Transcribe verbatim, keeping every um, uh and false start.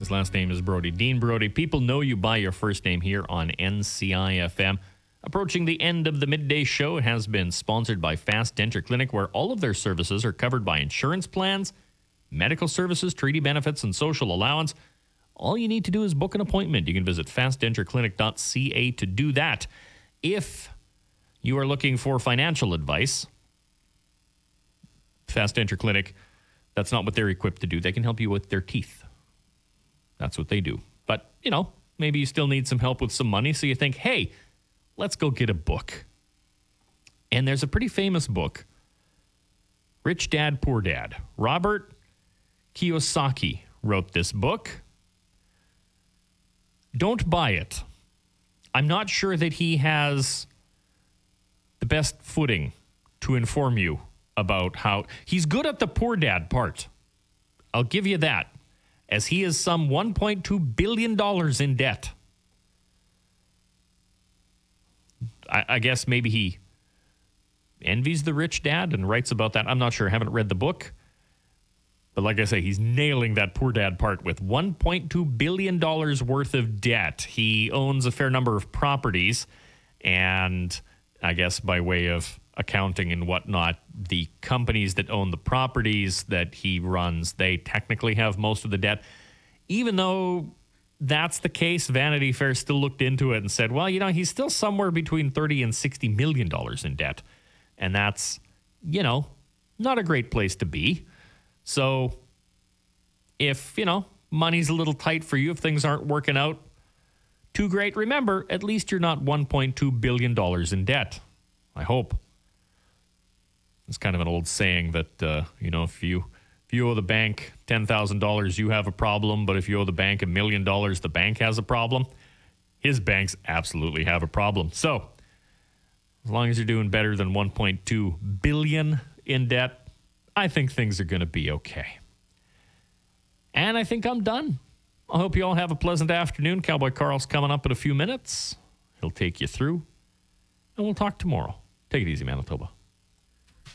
His last name is Brody. Dean Brody. People know you by your first name here on N C I F M. Approaching the end of the midday show, it has been sponsored by Fast Denture Clinic, where all of their services are covered by insurance plans, medical services, treaty benefits, and social allowance. All you need to do is book an appointment. You can visit fast denture clinic dot c a to do that. If you are looking for financial advice, Fast Denture Clinic, that's not what they're equipped to do. They can help you with their teeth. That's what they do. But, you know, maybe you still need some help with some money, so you think, hey, let's go get a book. And there's a pretty famous book, Rich Dad, Poor Dad. Robert Kiyosaki wrote this book. Don't buy it. I'm not sure that he has the best footing to inform you about how... He's good at the poor dad part. I'll give you that, as he is some one point two billion dollars in debt. I, I guess maybe he envies the rich dad and writes about that. I'm not sure. I haven't read the book. But like I say, he's nailing that poor dad part with one point two billion dollars worth of debt. He owns a fair number of properties, and I guess by way of accounting and whatnot, the companies that own the properties that he runs, they technically have most of the debt. Even though that's the case, Vanity Fair still looked into it and said, well, you know, he's still somewhere between thirty and sixty million dollars in debt. And that's, you know, not a great place to be. So if, you know, money's a little tight for you, if things aren't working out too great, remember, at least you're not one point two billion dollars in debt. I hope. It's kind of an old saying that, uh, you know, if you if you owe the bank ten thousand dollars, you have a problem. But if you owe the bank a million dollars, the bank has a problem. His banks absolutely have a problem. So as long as you're doing better than one point two billion dollars in debt, I think things are going to be okay. And I think I'm done. I hope you all have a pleasant afternoon. Cowboy Carl's coming up in a few minutes. He'll take you through. And we'll talk tomorrow. Take it easy, Manitoba.